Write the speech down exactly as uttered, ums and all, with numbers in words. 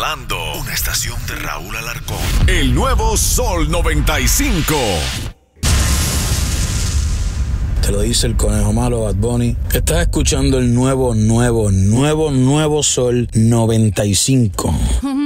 Salando, una estación de Raúl Alarcón. El nuevo Sol noventa y cinco. Te lo dice el conejo malo, Bad Bunny. Estás escuchando el nuevo, nuevo, nuevo, nuevo Sol noventa y cinco.